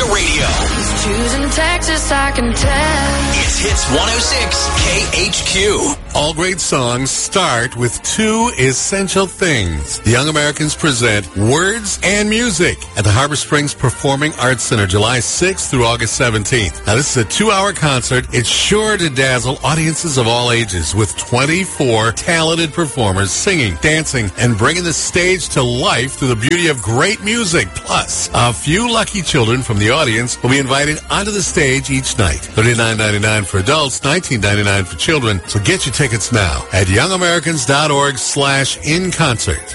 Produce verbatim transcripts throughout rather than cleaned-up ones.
to radio. He's choosing Texas, I can tell. It's Hits one oh six K H Q. All great songs start with two essential things. The Young Americans present Words and Music at the Harbor Springs Performing Arts Center, July sixth through August seventeenth. Now, this is a two-hour concert. It's sure to dazzle audiences of all ages with twenty-four talented performers singing, dancing, and bringing the stage to life through the beauty of great music. Plus, a few lucky children from the audience will be invited onto the stage each night. thirty-nine ninety-nine for adults, nineteen ninety-nine for children. So get your tickets now at youngamericans.org slash in concert.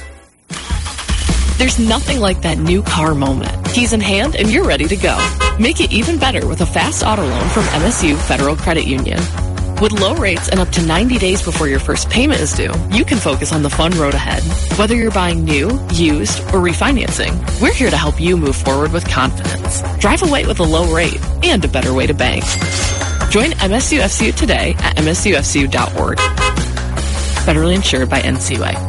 There's nothing like that new car moment. Keys in hand and you're ready to go. Make it even better with a fast auto loan from M S U Federal Credit Union. With low rates and up to ninety days before your first payment is due, you can focus on the fun road ahead. Whether you're buying new, used, or refinancing, we're here to help you move forward with confidence. Drive away with a low rate and a better way to bank. Join M S U F C U today at M S U F C U dot org. Federally insured by N C U A.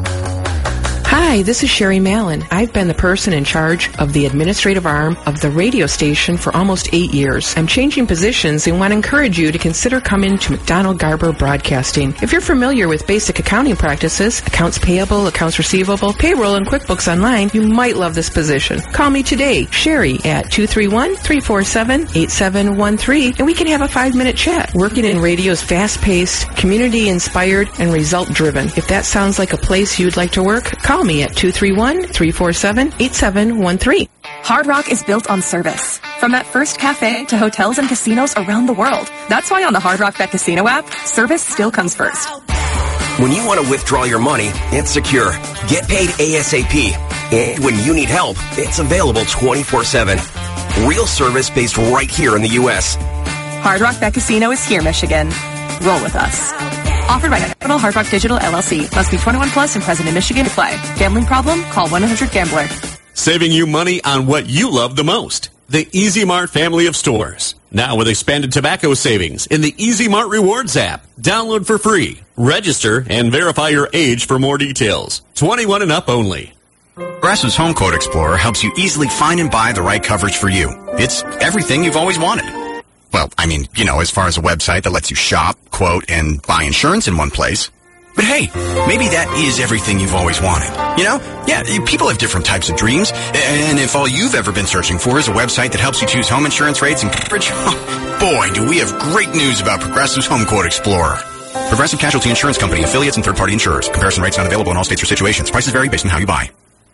Hi, this is Sherry Mallon. I've been the person in charge of the administrative arm of the radio station for almost eight years. I'm changing positions and want to encourage you to consider coming to McDonald Garber Broadcasting. If you're familiar with basic accounting practices, accounts payable, accounts receivable, payroll, and QuickBooks Online, you might love this position. Call me today, Sherry, at two three one, three four seven, eight seven one three, and we can have a five-minute chat. Working in radio's fast-paced, community-inspired, and result-driven. If that sounds like a place you'd like to work, call me at two three one, three four seven, eight seven one three. Hard Rock is built on service. From that first cafe to hotels and casinos around the world. That's why on the Hard Rock Bet Casino app, service still comes first. When you want to withdraw your money, it's secure. Get paid ASAP. And when you need help, it's available twenty-four seven. Real service based right here in the U S. Hard Rock Bet Casino is here, Michigan. Roll with us. Offered by Capital Hard Rock Digital L L C. Must be twenty-one plus and present in Michigan to play. Gambling problem? Call one eight hundred gambler. Saving you money on what you love the most. The Easy Mart family of stores. Now with expanded tobacco savings in the Easy Mart Rewards app. Download for free. Register and verify your age for more details. twenty-one and up only. Progressive's Home Quote Explorer helps you easily find and buy the right coverage for you. It's everything you've always wanted. Well, I mean, you know, as far as a website that lets you shop, quote, and buy insurance in one place. But hey, maybe that is everything you've always wanted. You know? Yeah, people have different types of dreams. And if all you've ever been searching for is a website that helps you choose home insurance rates and coverage, boy, do we have great news about Progressive's Home Quote Explorer. Progressive Casualty Insurance Company, affiliates, and third-party insurers. Comparison rates not available in all states or situations. Prices vary based on how you buy.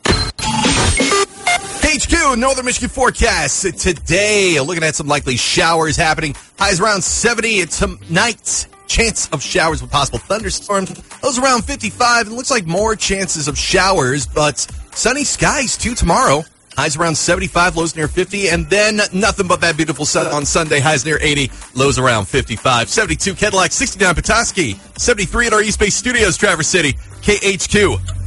H Q, Northern Michigan forecast. Today, looking at some likely showers happening. Highs around seventy tonight. Chance of showers with possible thunderstorms. Those around fifty-five. It looks like more chances of showers, but sunny skies too tomorrow. Highs around seventy-five, lows near fifty, and then nothing but that beautiful sun on Sunday. Highs near eighty, lows around fifty-five. seventy-two Cadillac, sixty-nine Petoskey, seventy-three at our East Bay Studios, Traverse City. K H Q.